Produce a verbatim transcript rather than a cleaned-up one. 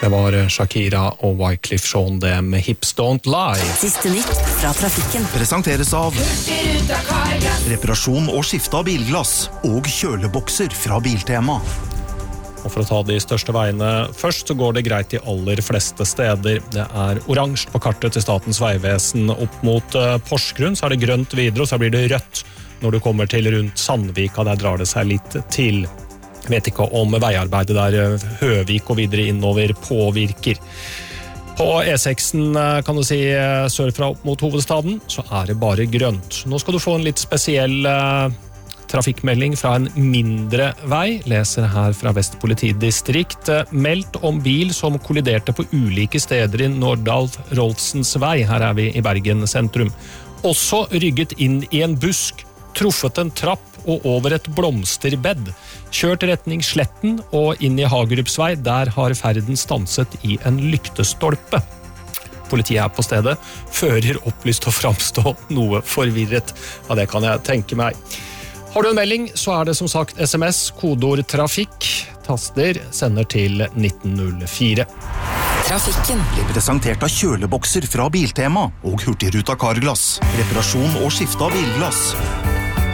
Det var Shakira og Wyclef Jean det med Hips Don't Lie. Siste nytt fra trafikken. Presenteres av reparasjon og skifte av bilglass og kjølebokser fra Biltema. Og for å ta de største veiene først, så går det greit de aller fleste steder. Det er oransje på kartet til Statens vegvesen opp mot Porsgrunn, så er det grønt videre, og så blir det rødt når du kommer til rundt Sandvika, der drar det seg litt til. Jeg vet ikke om veiarbeidet der Høvik og videre innover påvirker. På E seks kan du si sørfra opp mot hovedstaden, så er det bare grønt. Nå skal du få en litt spesiell trafikkmelding fra en mindre vei, leser her fra Vest politidistrikt. Meldt om bil som kolliderte på ulike steder i Nordalf Rolfsens vei. Her er vi i Bergen sentrum. Også rygget inn i en busk, truffet en trapp og over et blomsterbed. Kjørt retning Sletten og inn i Hagerupsvei. Der har ferden stanset i en lyktestolpe. Politiet er på stedet, fører opplyst og framstå noe forvirret. Ja, det kan jeg tenke meg. Har du en melding, så er det som sagt S M S, kodeord trafikk, taster, sender til nitten null fire. Trafikken Blir presentert av kjølebokser fra Biltema og Hurtigruta Carglass. Reparasjon og skifte av bilglass.